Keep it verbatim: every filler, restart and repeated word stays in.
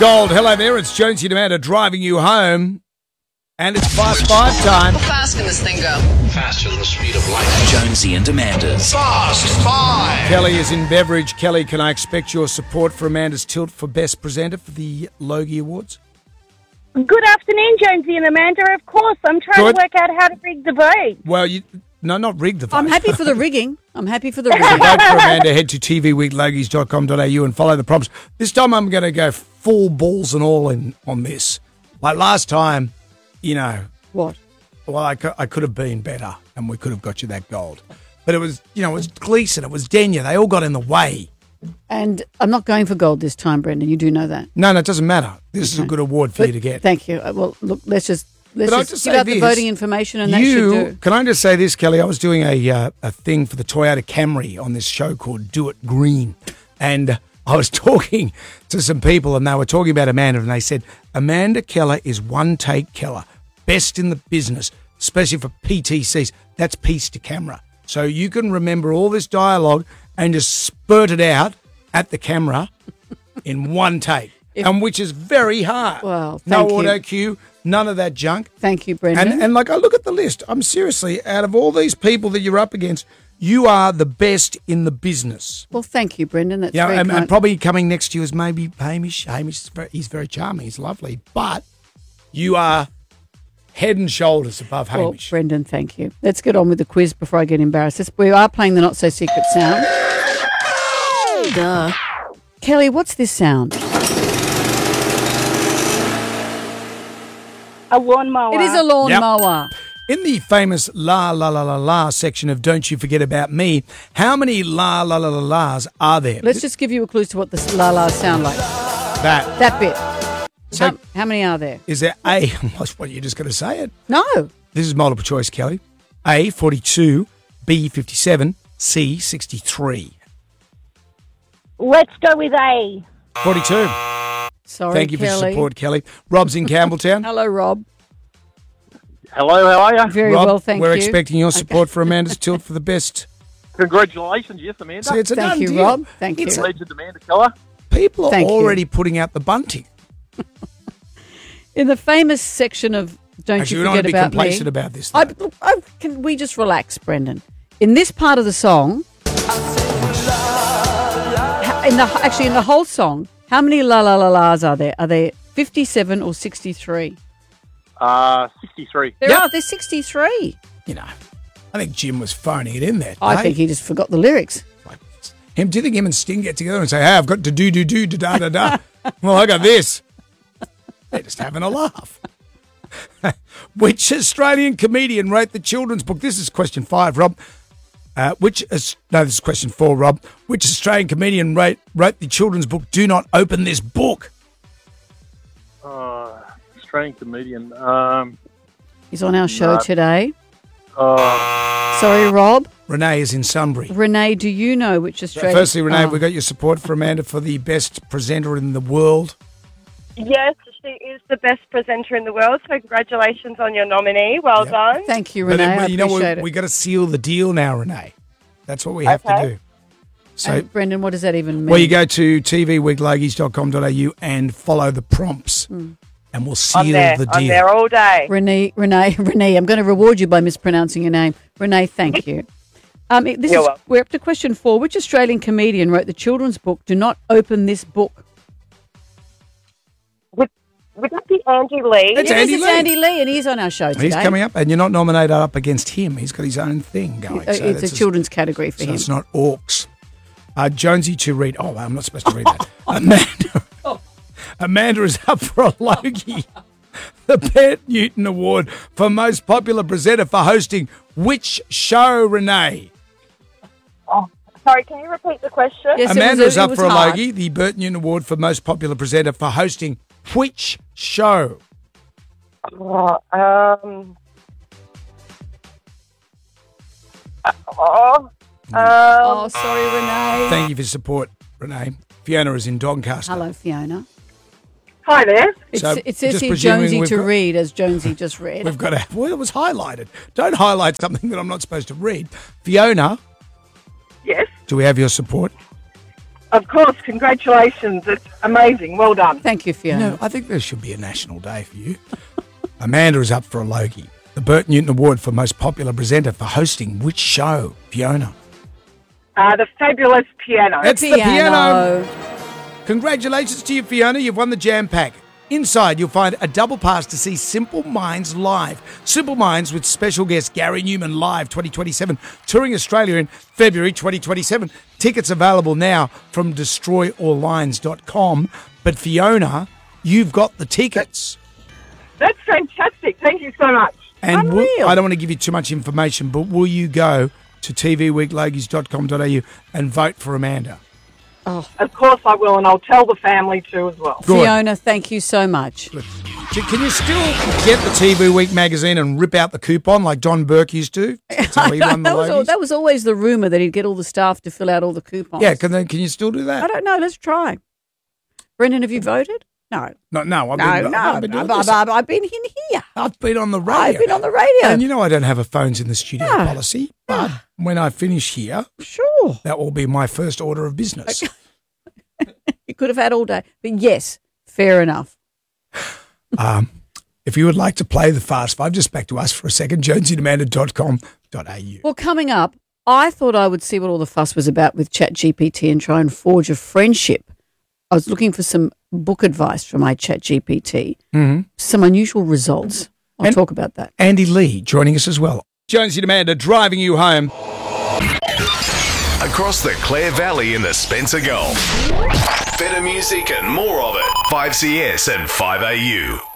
Gold. Hello there, it's Jonesy and Amanda driving you home. And it's Fast Five time. How fast can this thing go? Faster than the speed of light. Jonesy and Amanda's Fast Five. Kelly is in Beveridge. Kelly, can I expect your support for Amanda's tilt for Best Presenter for the Logie Awards? Good afternoon, Jonesy and Amanda. Of course, I'm trying Good. to work out how to rig the vote. Well, you no, not rig the vote. I'm happy for the rigging. I'm happy for the To rigging. vote for Amanda, head to t v week logies dot com dot a u and follow the prompts. This time I'm going to go full balls and all in on this. Like last time, you know, What? well, I could, I could have been better and we could have got you that gold. But it was, you know, it was Gleeson, it was Denya. They all got in the way. And I'm not going for gold this time, Brendan. You do know that. No, no, it doesn't matter. This is a good award for But you to get. Thank you. Uh, Well, look, let's just let's But I'll just, just give say out the this. voting information, and that should You, do. can I just say this, Kelly? I was doing a uh, a thing for the Toyota Camry on this show called Do It Green. And I was talking to some people and they were talking about Amanda and they said, Amanda Keller is one take Keller, best in the business, especially for P T Cs. That's piece to camera. So you can remember all this dialogue and just spurt it out at the camera in one take, If- and which is very hard. Well, no thank you. auto cue, none of that junk. Thank you, Brendan. And and like I look at the list, I'm seriously, out of all these people that you're up against, you are the best in the business. well, thank you, Brendan. That's You know, very and, kind. and probably coming next to you is maybe Hamish. Hamish, is very, he's very charming, he's lovely, but you are head and shoulders above well, Hamish. Brendan, thank you. Let's get on with the quiz before I get embarrassed. This- We are playing the not so secret sound. Duh. Kelly, what's this sound? A lawnmower. It is a lawnmower. In the famous la la la la la section of Don't You Forget About Me, how many la la la la la's are there? Let's just give you a clue to what the la la sound like. that. That bit. So how, how many are there? is there A? What, you're just going to say it? No. This is multiple choice, Kelly. A, forty-two, B, fifty-seven, C, sixty-three. Let's go with A. forty-two. Sorry, Thank you for Kelly. your support, Kelly. Rob's in Campbelltown. Hello, Rob. Hello, how are you? Very Rob, well, thank we're you. expecting your support for Amanda's tilt for the best. Congratulations, yes, Amanda. See, it's a Thank done you, deal. Rob. Thank you. Legend Amanda Keller. People are Thank you. already putting out the bunting. In the famous section of Don't Actually, we You don't want Forget to be About complacent Me. about this. I, though. I, can we just relax, Brendan? In this part of the song, ha- in the actually in the whole song, how many la la la la's are there? Are there fifty-seven or sixty-three? Uh, sixty-three. There Yep. are. There's sixty-three. You know, I think Jim was phoning it in there. I Hey, think he just forgot the lyrics. him. Do you think him and Sting get together and say, "Hey, I've got to do do do da da da"? Well, I got this. They're just having a laugh. Which Australian comedian wrote the children's book? This is question five, Rob. Uh, which is, no, this is question four, Rob. Which Australian comedian wrote wrote the children's book? Do not open this book. Uh, Australian comedian. Um, He's on our show No. today. uh, Sorry, Rob. Renee is in Sunbury. Renee, do you know which Australian? Firstly, Renee, Oh. we got your support for Amanda for the best presenter in the world. Yes, she is the best presenter in the world, so congratulations on your nominee. Well Yep. done. Thank you, But Renee. then, I you know, we, appreciate it. we got to seal the deal now, Renee. That's what we have to Okay. do. So, And Brendan, what does that even mean? well, you go to t v week logies dot com dot a u and follow the prompts, Hmm. and we'll seal I'm there. the I'm deal. there all day. Renee, Renee, Renee, I'm going to reward you by mispronouncing your name. Renee, thank you. Um, it- this You're is, welcome. we're up to question four. Which Australian comedian wrote the children's book, Do Not Open This Book? Would, would that be Andy Lee? It's Yes, Andy it's Lee. Andy Lee, and he's on our show today. He's coming up, and you're not nominated up against him. He's got his own thing going. Uh, so it's that's a children's category for So him. it's not orcs. Uh, Jonesy to read. Oh, I'm not supposed to read that. Amanda. Amanda is up for a Logie. The Pat Newton Award for Most Popular Presenter for hosting which show, Renee? Oh, sorry, can you repeat the question? Yes, it Amanda was is a- it up was for a hard. Logie, the Bert Newton Award for Most Popular Presenter for hosting which show? Oh, um, uh, oh, um, Oh, sorry, Renee. Thank you for your support, Renee. Fiona is in Doncaster. Hello, Fiona. hi there. It's, So, it says just here presuming Jonesy we've to got- read, as Jonesy just read. We've got to. Well, it was highlighted. Don't highlight something that I'm not supposed to read. Fiona, Yes, do we have your support? of course. Congratulations. It's Amazing. Well done. Thank you, You Fiona. know, I think there should be a national day for you. Amanda is up for a Logie. The Bert Newton Award for Most Popular Presenter for hosting which show, Fiona? Uh, the fabulous piano. It's the piano. Congratulations to you, Fiona. You've won the Jam Pack. Inside, you'll find a double pass to see Simple Minds live. Simple Minds with special guest Gary Newman live twenty twenty-seven, touring Australia in February twenty twenty-seven. Tickets available now from destroy all lines dot com. But Fiona, you've got the tickets. That's fantastic. Thank you so much. And will, Unreal. I don't want to give you too much information, but will you go to t v week logies dot com dot a u and vote for Amanda? Of course I will, and I'll tell the family too as well. Good. Fiona, thank you so much. Can can you still get the T V Week magazine and rip out the coupon like Don Burke used to? That's how he won the that, was, al- Logies. that was always the rumour that he'd get all the staff to fill out all the coupons. Yeah, can, they, can you still do I that? don't know. Let's try. Brendan, have you voted? No. No, no, I've No, been, no. I've, been doing I've, this. I've, I've been in here. I've been on the radio. I've been on the radio. And you know I don't have a phones in the studio No. policy, but when I finish here, Sure. that will be my first order of business. You could have had all day. But yes, fair enough. Um, if you would like to play the Fast Five, just back to us for a second, jonesy demand dot com dot a u. Well, coming up, I thought I would see what all the fuss was about with ChatGPT and try and forge a friendship. I was looking for some book advice from my ChatGPT. Mm-hmm. Some unusual results. I'll And- talk about that. Andy Lee joining us as well. Jonesy and Amanda driving you home. Across the Clare Valley in the Spencer Gulf. Better music and more of it. five C S and five A U.